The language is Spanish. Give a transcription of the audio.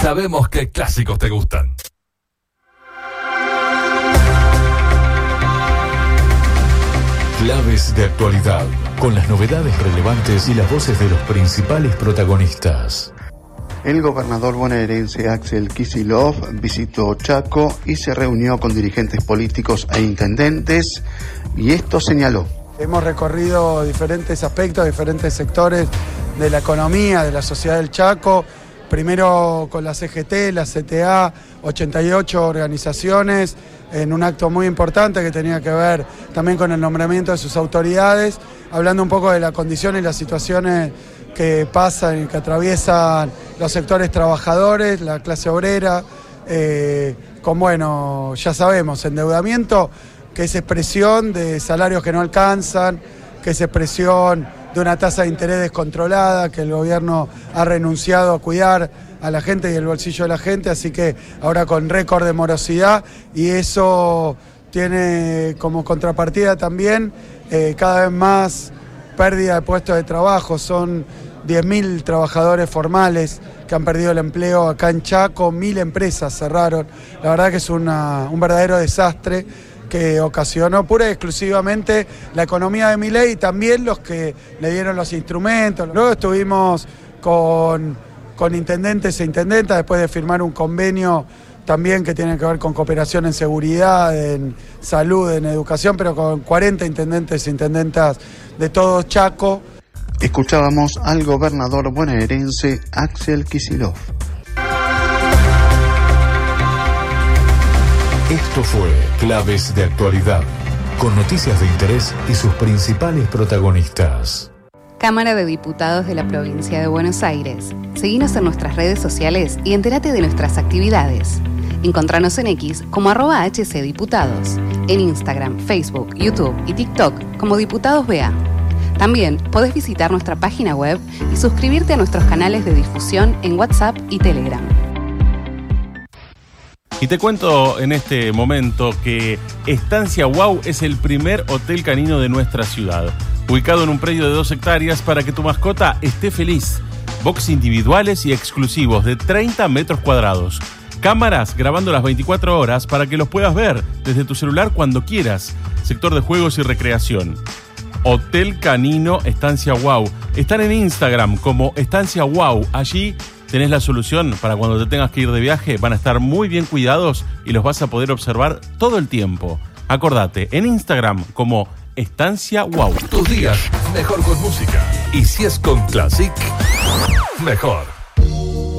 sabemos qué clásicos te gustan. Claves de actualidad, con las novedades relevantes y las voces de los principales protagonistas. El gobernador bonaerense Axel Kicillof visitó Chaco y se reunió con dirigentes políticos e intendentes, y esto señaló. Hemos recorrido diferentes aspectos, diferentes sectores de la economía, de la sociedad del Chaco, primero con la CGT, la CTA, 88 organizaciones, en un acto muy importante que tenía que ver también con el nombramiento de sus autoridades, hablando un poco de la condición y las situaciones que pasan y que atraviesan los sectores trabajadores, la clase obrera, con, bueno, ya sabemos, endeudamiento, que es expresión de salarios que no alcanzan, que es expresión de una tasa de interés descontrolada, que el gobierno ha renunciado a cuidar a la gente y el bolsillo de la gente, así que ahora con récord de morosidad, y eso tiene como contrapartida también cada vez más pérdida de puestos de trabajo. Son 10.000 trabajadores formales que han perdido el empleo acá en Chaco, 1.000 empresas cerraron. La verdad que es un verdadero desastre que ocasionó pura y exclusivamente la economía de Milei y también los que le dieron los instrumentos. Luego estuvimos con intendentes e intendentas después de firmar un convenio también que tiene que ver con cooperación en seguridad, en salud, en educación, pero con 40 intendentes e intendentas de todo Chaco. Escuchábamos al gobernador bonaerense Axel Kicillof. Esto fue Claves de Actualidad, con noticias de interés y sus principales protagonistas. Cámara de Diputados de la Provincia de Buenos Aires. Seguinos en nuestras redes sociales y entérate de nuestras actividades. Encontranos en X como @HCDiputados, en Instagram, Facebook, YouTube y TikTok como Diputados BA. También podés visitar nuestra página web y suscribirte a nuestros canales de difusión en WhatsApp y Telegram. Y te cuento en este momento que Estancia Wow es el primer hotel canino de nuestra ciudad, ubicado en un predio de 2 hectáreas para que tu mascota esté feliz. Box individuales y exclusivos de 30 metros cuadrados. Cámaras grabando las 24 horas para que los puedas ver desde tu celular cuando quieras. Sector de juegos y recreación. Hotel Canino Estancia Wow. Están en Instagram como Estancia Wow. Allí tenés la solución para cuando te tengas que ir de viaje. Van a estar muy bien cuidados y los vas a poder observar todo el tiempo. Acordate, en Instagram como Estancia Wow. Tus días mejor con música. Y si es con Classic, mejor.